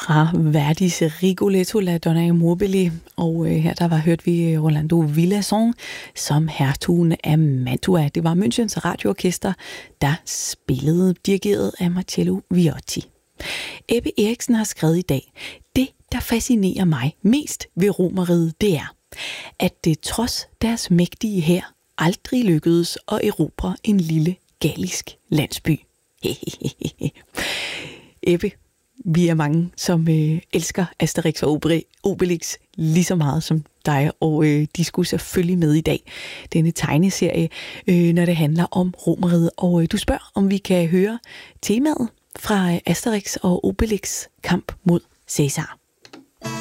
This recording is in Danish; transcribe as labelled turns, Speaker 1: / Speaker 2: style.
Speaker 1: fra Verdis Rigoletto la Donna e Mobili, og her hørte vi Rolando Villazon som hertugen af Mantua. Det var Münchens radioorkester, der spillede, dirigeret af Marcello Viotti. Ebbe Eriksen har skrevet i dag: det, der fascinerer mig mest ved Romerriget, det er, at det trods deres mægtige hær aldrig lykkedes at erobre en lille gallisk landsby. Ebbe, vi er mange, som elsker Asterix og Obelix lige så meget som dig, og de skulle selvfølgelig med i dag, denne tegneserie, når det handler om Romerriget. Og du spørger, om vi kan høre temaet fra Asterix og Obelix kamp mod Cæsar.